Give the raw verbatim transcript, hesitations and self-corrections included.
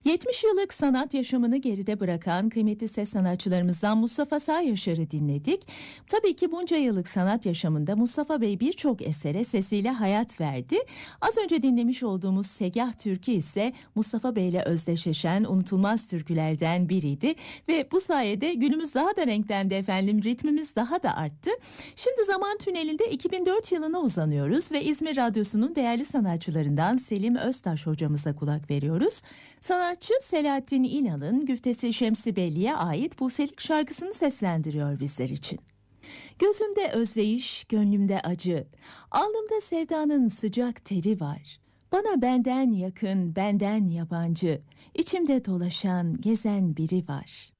yetmiş yıllık sanat yaşamını geride bırakan kıymetli ses sanatçılarımızdan Mustafa Sağyaşar'ı dinledik. Tabii ki bunca yıllık sanat yaşamında Mustafa Bey birçok esere sesiyle hayat verdi. Az önce dinlemiş olduğumuz Segah Türkü ise Mustafa Bey'le özdeşleşen unutulmaz türkülerden biriydi. Ve bu sayede günümüz daha da renklendi efendim, ritmimiz daha da arttı. Şimdi zaman tünelinde iki bin dört yılına uzanıyoruz ve İzmir Radyosu'nun değerli sanatçılarından Selim Öztaş hocamıza kulak veriyoruz. Sanatçı Selahattin İnal'ın güftesi Şemsi Belli'ye ait Buselik şarkısını seslendiriyor bizler için. Gözümde özleyiş, gönlümde acı, alnımda sevdanın sıcak teri var. Bana benden yakın, benden yabancı, içimde dolaşan, gezen biri var.